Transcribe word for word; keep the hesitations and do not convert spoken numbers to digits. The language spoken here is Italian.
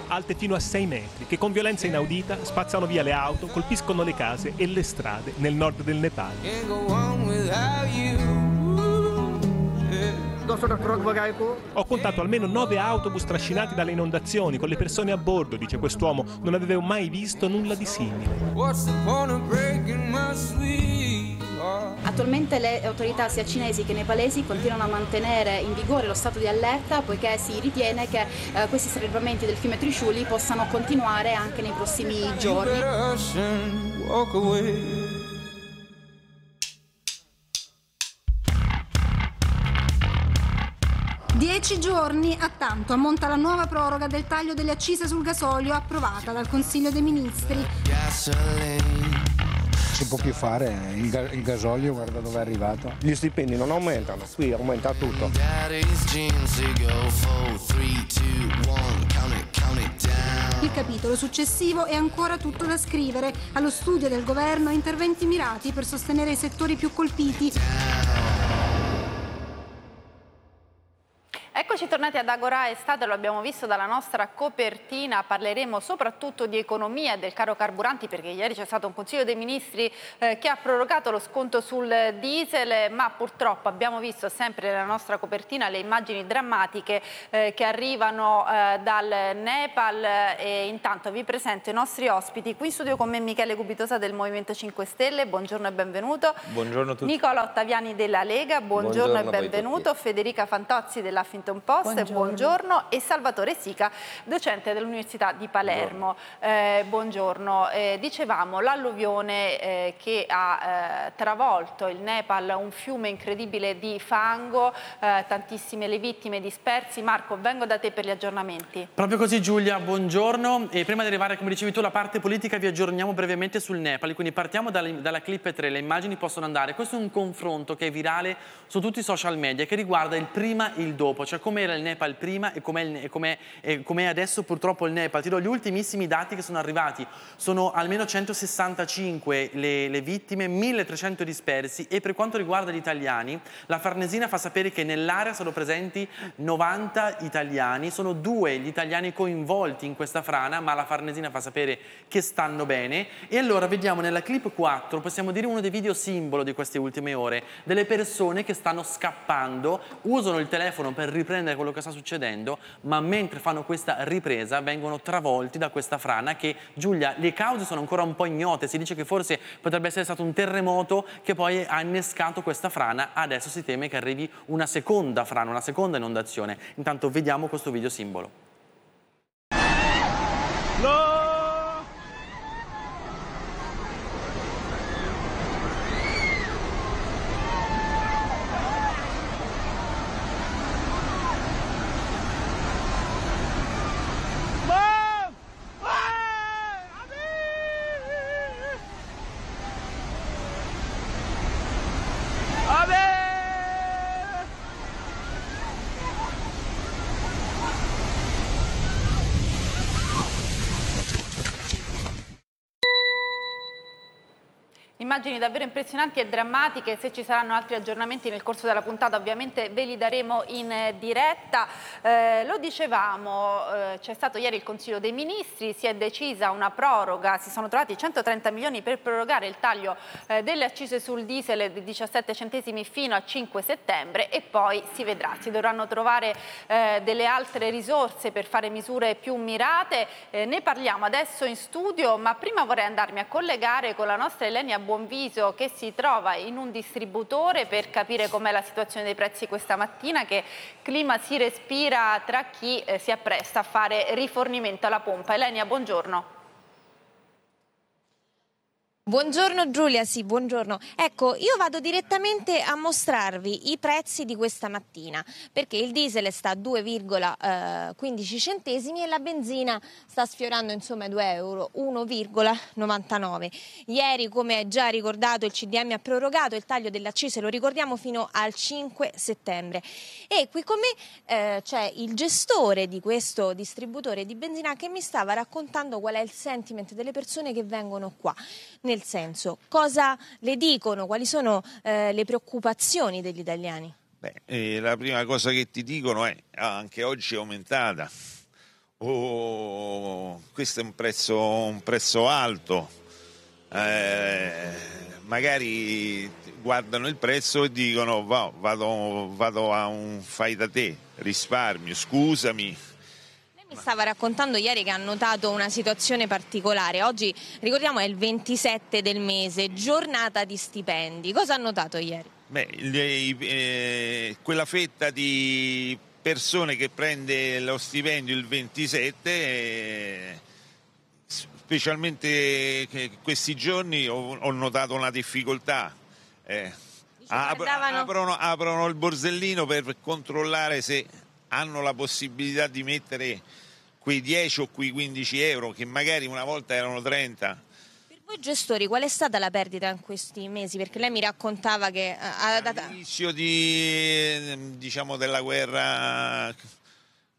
alte fino a sei metri, che con violenza inaudita spazzano via le auto, colpiscono le case e le strade nel nord del Nepal. Ho contato almeno nove autobus trascinati dalle inondazioni, con le persone a bordo, dice quest'uomo. Non avevo mai visto nulla di simile. Attualmente le autorità sia cinesi che nepalesi continuano a mantenere in vigore lo stato di allerta, poiché si ritiene che eh, questi serramenti del fiume Trishuli possano continuare anche nei prossimi giorni. Dieci giorni a tanto ammonta la nuova proroga del taglio delle accise sul gasolio approvata dal Consiglio dei Ministri. Si può più fare, il, ga- il gasolio guarda dove è arrivato. Gli stipendi non aumentano, qui aumenta tutto. Il capitolo successivo è ancora tutto da scrivere. Allo studio del governo interventi mirati per sostenere i settori più colpiti. Eccoci tornati ad Agora Estate, lo abbiamo visto dalla nostra copertina, parleremo soprattutto di economia e del caro carburanti, perché ieri c'è stato un Consiglio dei Ministri eh, che ha prorogato lo sconto sul diesel, ma purtroppo abbiamo visto sempre nella nostra copertina le immagini drammatiche eh, che arrivano eh, dal Nepal e intanto vi presento i nostri ospiti. Qui in studio con me Michele Gubitosa del Movimento cinque Stelle, buongiorno e benvenuto. Buongiorno a tutti. Nicola Ottaviani della Lega, buongiorno, buongiorno e benvenuto. Federica Fantozzi della Huffington Post, buongiorno. buongiorno, e Salvatore Sica, docente dell'Università di Palermo. Buongiorno. Eh, buongiorno. Eh, dicevamo, l'alluvione eh, che ha eh, travolto il Nepal, un fiume incredibile di fango, eh, tantissime le vittime dispersi. Marco, vengo da te per gli aggiornamenti. Proprio così Giulia, buongiorno. E prima di arrivare, come dicevi tu, alla parte politica, vi aggiorniamo brevemente sul Nepal. Quindi partiamo dalla, dalla clip tre, le immagini possono andare. Questo è un confronto che è virale su tutti i social media, che riguarda il prima e il dopo, cioè com'era il Nepal prima e com'è com com adesso purtroppo il Nepal. Ti do gli ultimissimi dati che sono arrivati, sono almeno centosessantacinque le, le vittime, milletrecento dispersi, e per quanto riguarda gli italiani, la Farnesina fa sapere che nell'area sono presenti novanta italiani, sono due gli italiani coinvolti in questa frana, ma la Farnesina fa sapere che stanno bene. E allora vediamo nella clip quattro, possiamo dire uno dei video simbolo di queste ultime ore, delle persone che stanno scappando, usano il telefono per riprendere quello che sta succedendo, ma mentre fanno questa ripresa vengono travolti da questa frana che, Giulia, le cause sono ancora un po' ignote. Si dice che forse potrebbe essere stato un terremoto che poi ha innescato questa frana. Adesso si teme che arrivi una seconda frana, una seconda inondazione. Intanto vediamo questo video simbolo. No! Immagini davvero impressionanti e drammatiche. Se ci saranno altri aggiornamenti nel corso della puntata ovviamente ve li daremo in diretta. Eh, lo dicevamo, eh, c'è stato ieri il Consiglio dei Ministri, si è decisa una proroga, si sono trovati centotrenta milioni per prorogare il taglio eh, delle accise sul diesel di diciassette centesimi fino a cinque settembre, e poi si vedrà, si dovranno trovare eh, delle altre risorse per fare misure più mirate. Eh, ne parliamo adesso in studio, ma prima vorrei andarmi a collegare con la nostra Elenia Buonviso, che si trova in un distributore, per capire com'è la situazione dei prezzi questa mattina. Che clima si respira tra chi eh, si appresta a fare rifornimento alla pompa. Elenia, buongiorno. Buongiorno Giulia, sì, buongiorno. Ecco, io vado direttamente a mostrarvi i prezzi di questa mattina, perché il diesel sta a due virgola quindici centesimi e la benzina sta sfiorando insomma due euro, uno virgola novantanove. Ieri, come già ricordato, il C D M ha prorogato il taglio delle accise, lo ricordiamo, fino al cinque settembre. E qui con me eh, c'è il gestore di questo distributore di benzina che mi stava raccontando qual è il sentiment delle persone che vengono qua. Nel senso, cosa le dicono, quali sono eh, le preoccupazioni degli italiani? Beh, eh, la prima cosa che ti dicono è ah, anche oggi è aumentata, oh, questo è un prezzo, un prezzo alto, eh, magari guardano il prezzo e dicono va, vado, vado a un fai da te, risparmio, scusami. Mi stava raccontando ieri che ha notato una situazione particolare. Oggi, ricordiamo, è il ventisette del mese, giornata di stipendi. Cosa ha notato ieri? Beh, le, eh, quella fetta di persone che prende lo stipendio il ventisette, eh, specialmente questi giorni ho, ho notato una difficoltà. Eh, ap- guardavano... aprono, aprono il borsellino per controllare se hanno la possibilità di mettere quei dieci o quei quindici euro che magari una volta erano trenta. Per voi gestori qual è stata la perdita in questi mesi? Perché lei mi raccontava che ha dato... All'inizio di, diciamo, della guerra